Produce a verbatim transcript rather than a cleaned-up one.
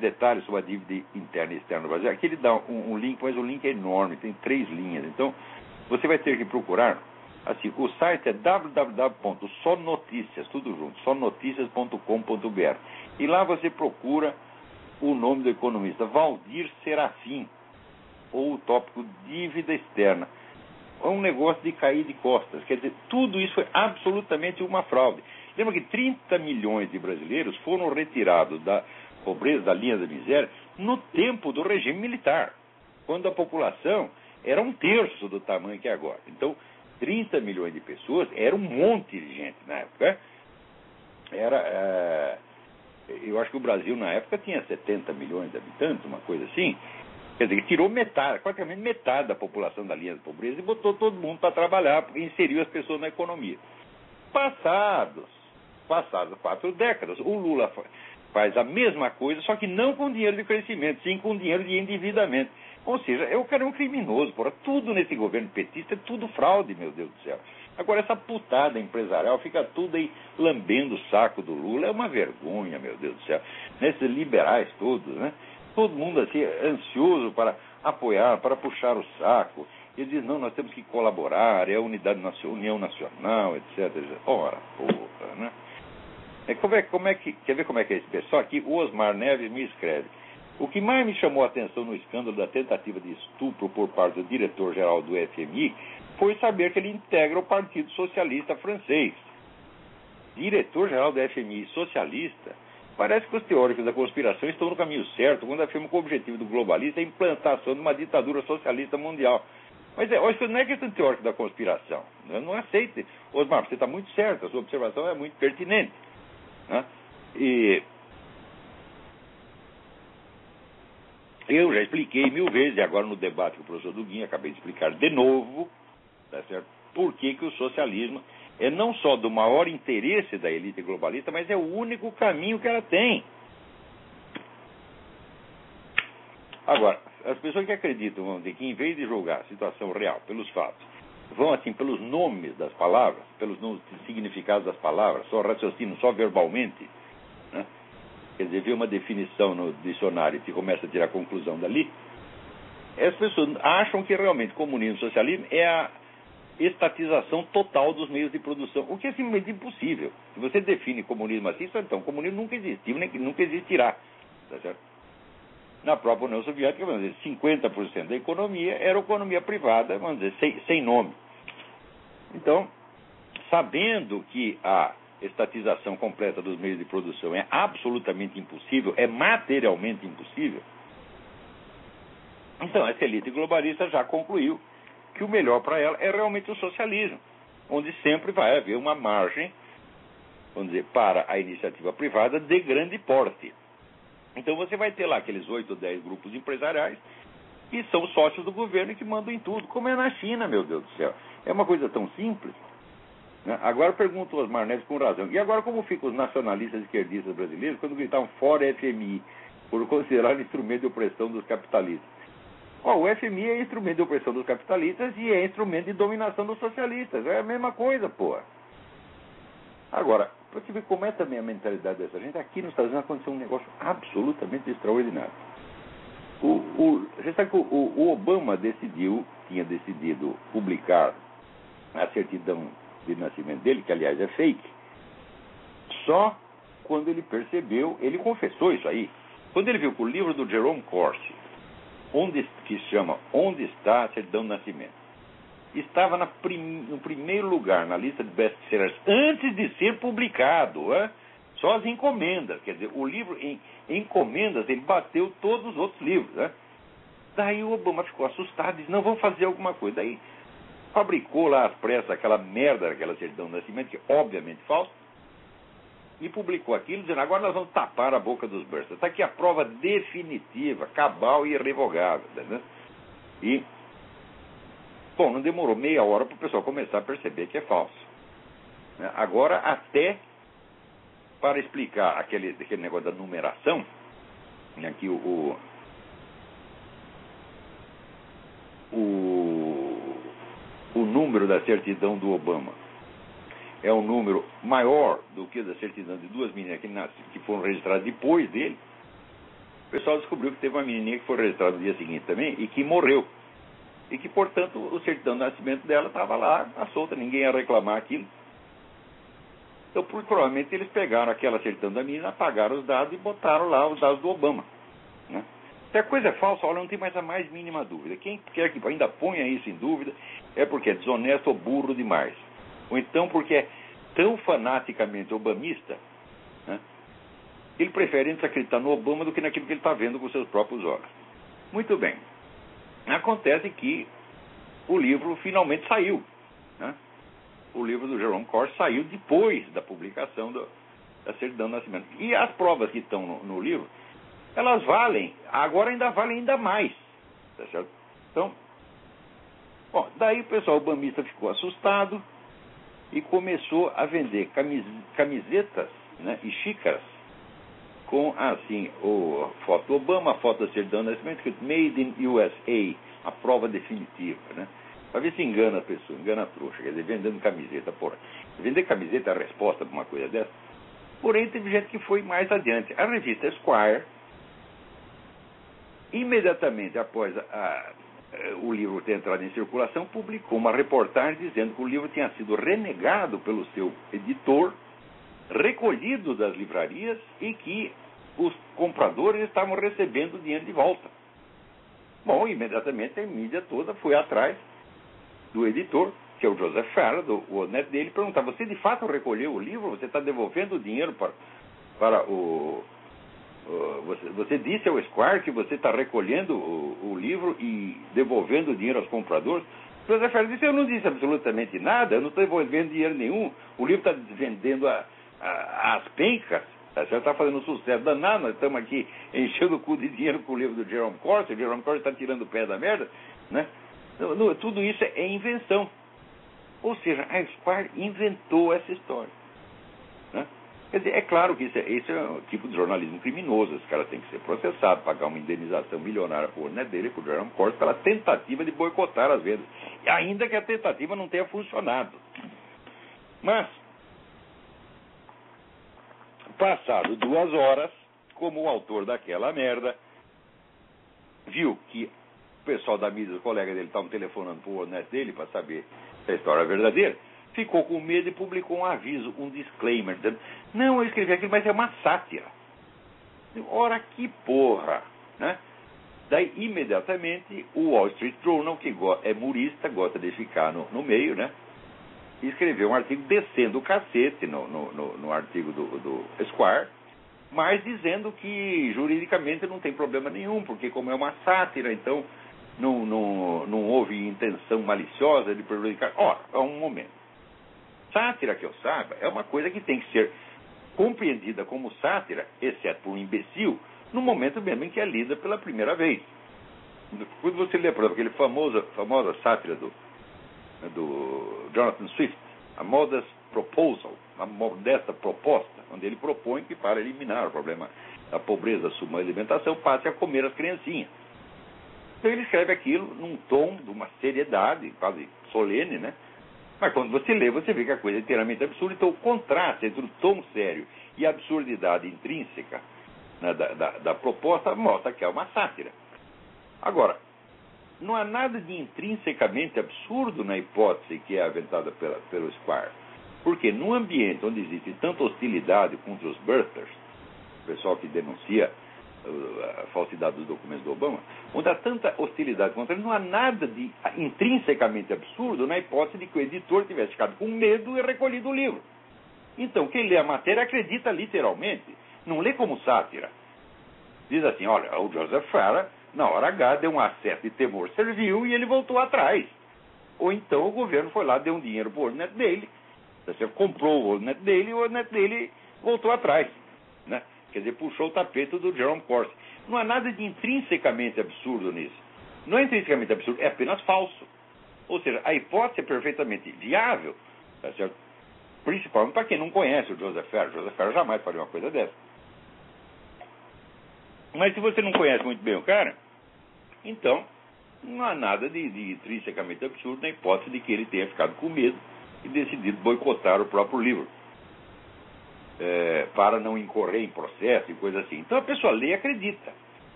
detalhes sobre a dívida interna e externa do Brasil. Aqui ele dá um, um link, mas o link é enorme, tem três linhas. Então, você vai ter que procurar, assim, o site é w w w ponto só noticias, tudo junto, só noticias ponto com ponto b r. E lá você procura o nome do economista, Valdir Serafim, ou o tópico dívida externa. É um negócio de cair de costas. Quer dizer, tudo isso foi absolutamente uma fraude. Lembra que trinta milhões de brasileiros foram retirados da pobreza, da linha da miséria, no tempo do regime militar, quando a população era um terço do tamanho que é agora. Então, trinta milhões de pessoas era um monte de gente na época. Era, é, eu acho que o Brasil na época tinha setenta milhões de habitantes, uma coisa assim. Quer dizer, tirou metade, praticamente metade da população da linha da pobreza e botou todo mundo para trabalhar, porque inseriu as pessoas na economia. Passados, passadas quatro décadas, o Lula faz a mesma coisa, só que não com dinheiro de crescimento, sim com dinheiro de endividamento. Ou seja, eu quero um criminoso, porra. Tudo nesse governo petista é tudo fraude, meu Deus do céu. Agora, essa putada empresarial fica tudo aí lambendo o saco do Lula. É uma vergonha, meu Deus do céu. Nesses liberais todos, né? Todo mundo assim, ansioso para apoiar, para puxar o saco. Ele diz, não, nós temos que colaborar, é a unidade nacional, União Nacional, etcétera. Ora, porra, né? É, como é, como é que, quer ver como é que é esse pessoal? Aqui, o Osmar Neves me escreve. O que mais me chamou a atenção no escândalo da tentativa de estupro por parte do diretor-geral do F M I foi saber que ele integra o Partido Socialista Francês. Diretor-geral do F M I socialista? Parece que os teóricos da conspiração estão no caminho certo quando afirmam que o objetivo do globalista é a implantação de uma ditadura socialista mundial. Mas é, isso não é questão teórica da conspiração. Eu não aceito. Osmar, você está muito certo, a sua observação é muito pertinente. Né? E eu já expliquei mil vezes, e agora no debate com o professor Duguinha, acabei de explicar de novo, tá certo? Por que que o socialismo é não só do maior interesse da elite globalista, mas é o único caminho que ela tem. Agora, as pessoas que acreditam, vão dizer, que em vez de julgar a situação real pelos fatos, vão assim pelos nomes das palavras, pelos significados das palavras, só raciocinam, só verbalmente, né? Quer dizer, vê uma definição no dicionário e começa a tirar a conclusão dali, as pessoas acham que realmente comunismo e socialismo é a estatização total dos meios de produção, o que é simplesmente impossível. Se você define comunismo assim, então o comunismo nunca existiu, nem nunca existirá. Tá certo? Na própria União Soviética, vamos dizer, cinquenta por cento da economia era economia privada, vamos dizer, sem, sem nome. Então, sabendo que a estatização completa dos meios de produção é absolutamente impossível, é materialmente impossível, então essa elite globalista já concluiu que o melhor para ela é realmente o socialismo, onde sempre vai haver uma margem, vamos dizer, para a iniciativa privada de grande porte. Então você vai ter lá aqueles oito ou dez grupos empresariais que são sócios do governo e que mandam em tudo, como é na China, meu Deus do céu. É uma coisa tão simples. Né? Agora pergunta o Osmar Neves com razão. E agora como ficam os nacionalistas esquerdistas brasileiros quando gritavam fora F M I, por considerar instrumento de opressão dos capitalistas? Oh, o F M I é instrumento de opressão dos capitalistas e é instrumento de dominação dos socialistas. É a mesma coisa, pô. Agora, para você ver como é também a mentalidade dessa gente, aqui nos Estados Unidos aconteceu um negócio absolutamente extraordinário. O, o, você sabe que o, o Obama decidiu, tinha decidido publicar a certidão de nascimento dele, que aliás é fake, só quando ele percebeu, ele confessou isso aí, quando ele viu que o livro do Jerome Corsi, onde, que se chama Onde está a certidão de nascimento, estava na prim, no primeiro lugar na lista de best-sellers antes de ser publicado, é? Só as encomendas, quer dizer, o livro em, em encomendas ele bateu todos os outros livros, é? Daí o Obama ficou assustado e disse, não, vamos fazer alguma coisa. Daí fabricou lá às pressas aquela merda, aquela certidão de nascimento, que é obviamente falsa, e publicou aquilo, dizendo, agora nós vamos tapar a boca dos burstas. Está aqui a prova definitiva, cabal e irrevogável. Né? E, bom, não demorou meia hora para o pessoal começar a perceber que é falso. Né? Agora, até para explicar aquele, aquele negócio da numeração, né, que o, o, o, o número da certidão do Obama é um número maior do que da certidão de duas meninas que, nasce, que foram registradas depois dele. pessoal descobriu que teve uma menininha que foi registrada no dia seguinte também e que morreu. E que, portanto, o certidão de nascimento dela estava lá, à solta, ninguém ia reclamar aquilo. Então, provavelmente, eles pegaram aquela certidão da menina, apagaram os dados e botaram lá os dados do Obama. Né? Se a coisa é falsa, olha, não tem mais a mais mínima dúvida. Quem quer que ainda ponha isso em dúvida é porque é desonesto ou burro demais. Ou então porque é tão fanaticamente obamista, né? Ele prefere antes acreditar no Obama do que naquilo que ele está vendo com seus próprios olhos. Muito bem. Acontece que o livro finalmente saiu. Né? O livro do Jerome Corsi saiu depois da publicação do, da certidão de nascimento. E as provas que estão no, no livro, elas valem, agora ainda valem ainda mais. Tá certo? Então, bom, daí o pessoal obamista ficou assustado e começou a vender camis, camisetas, né, e xícaras com, assim, o, a foto do Obama, a foto da certidão de nascimento, escrito Made in U S A, a prova definitiva, né? Para ver se engana a pessoa, engana a trouxa, quer dizer, vendendo camiseta, porra. Vender camiseta é a resposta para uma coisa dessa. Porém, teve gente que foi mais adiante. A revista Esquire, imediatamente após a, a, o livro ter entrado em circulação, publicou uma reportagem dizendo que o livro tinha sido renegado pelo seu editor, recolhido das livrarias e que os compradores estavam recebendo o dinheiro de volta. Bom, imediatamente a mídia toda foi atrás do editor, que é o Joseph Farah, do o neto dele, perguntar: você de fato recolheu o livro? Você está devolvendo o dinheiro para, para o... o você, você disse ao Esquire que você está recolhendo o, o livro e devolvendo o dinheiro aos compradores? O Joseph Farah disse: eu não disse absolutamente nada, eu não estou devolvendo dinheiro nenhum, o livro está vendendo a, a, as pencas. A senhora está fazendo um sucesso danado, nós estamos aqui enchendo o cu de dinheiro com o livro do Jerome Corsi, o Jerome Corsi está tirando o pé da merda, né? No, no, tudo isso é invenção. Ou seja, a Esquire inventou essa história. Né? Quer dizer, é claro que isso é, esse é um tipo de jornalismo criminoso, esse cara tem que ser processado, pagar uma indenização milionária por né, dele, por Jerome Corsi, pela tentativa de boicotar as vendas. E ainda que a tentativa não tenha funcionado. Mas, passado duas horas, como o autor daquela merda viu que o pessoal da mídia, os colegas dele, estavam telefonando para o neto dele para saber se a história é verdadeira, ficou com medo e publicou um aviso, um disclaimer, dizendo: não, eu escrevi aquilo, mas é uma sátira. Ora, que porra! Né? Daí, imediatamente, o Wall Street Journal, que é murista, gosta de ficar no, no meio, né? Escreveu um artigo descendo o cacete no, no, no, no artigo do, do Esquire, mas dizendo que juridicamente não tem problema nenhum, porque como é uma sátira, então não, não, não houve intenção maliciosa de prejudicar. Ora, é um momento. Sátira, que eu saiba, é uma coisa que tem que ser compreendida como sátira, exceto por um imbecil, no momento mesmo em que é lida pela primeira vez. Quando você lê, por exemplo, aquele famoso, famosa sátira do do Jonathan Swift, a Modest Proposal, a modesta proposta, onde ele propõe que para eliminar o problema da pobreza, da sua alimentação, passe a comer as criancinhas. Então ele escreve aquilo num tom de uma seriedade quase solene, né? Mas quando você lê, você vê que a coisa é inteiramente absurda. Então o contraste entre o tom sério e a absurdidade intrínseca, né, da, da, da proposta mostra que é uma sátira. Agora, não há nada de intrinsecamente absurdo na hipótese que é aventada pela, pelo Esquire. Porque num ambiente onde existe tanta hostilidade contra os birthers, o pessoal que denuncia uh, a falsidade dos documentos do Obama, onde há tanta hostilidade contra ele, não há nada de intrinsecamente absurdo na hipótese de que o editor tivesse ficado com medo e recolhido o livro. Então, quem lê a matéria acredita literalmente, não lê como sátira. Diz assim: olha, o Joseph Farah, na hora H, deu um acesso de temor servil e ele voltou atrás. Ou então o governo foi lá, deu um dinheiro para o neto dele, você comprou o neto dele e o neto dele voltou atrás. Né? Quer dizer, puxou o tapete do Jerome Corsi. Não há nada de intrinsecamente absurdo nisso. Não é intrinsecamente absurdo, é apenas falso. Ou seja, a hipótese é perfeitamente viável, tá certo? Principalmente para quem não conhece o Joseph Farah. O Joseph Farah jamais faria uma coisa dessa. Mas se você não conhece muito bem o cara, então não há nada de, de intrinsecamente absurdo na hipótese de que ele tenha ficado com medo e decidido boicotar o próprio livro, é, para não incorrer em processo e coisa assim. Então a pessoa lê e acredita.